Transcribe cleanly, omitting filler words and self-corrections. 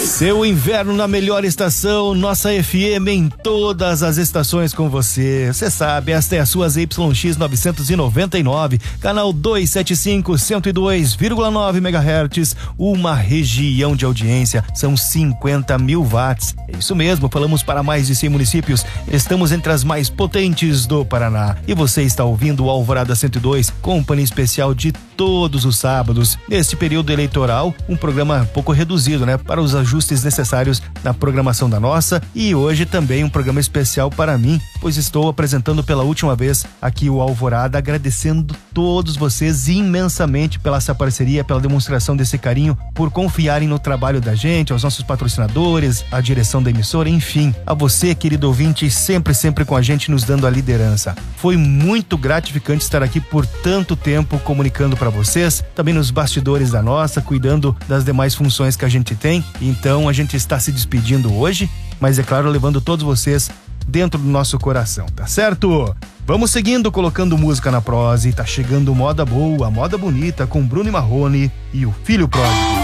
Seu inverno na melhor estação, nossa FM em todas as estações com você. Você sabe, esta é a sua ZYX 999, canal 275, 102,9 MHz, uma região de audiência, são 50 mil watts. É isso mesmo, falamos para mais de 100 municípios, estamos entre as mais potentes do Paraná. E você está ouvindo o Alvorada 102, companhia especial de todos os sábados. Neste período eleitoral, um programa pouco reduzido, né? Para os ajustes necessários na programação da nossa, e hoje também um programa especial para mim, pois estou apresentando pela última vez aqui o Alvorada, agradecendo todos vocês imensamente pela essa parceria, pela demonstração desse carinho, por confiarem no trabalho da gente, aos nossos patrocinadores, à direção da emissora, enfim, a você, querido ouvinte, sempre com a gente, nos dando a liderança. Foi muito gratificante estar aqui por tanto tempo comunicando para vocês, também nos bastidores da nossa, cuidando das demais funções que a gente tem. Então a gente está se despedindo hoje, mas é claro, levando todos vocês dentro do nosso coração, tá certo? Vamos seguindo, colocando música na prosa, e tá chegando moda boa, moda bonita, com Bruno e Marrone e o Filho Pródigo.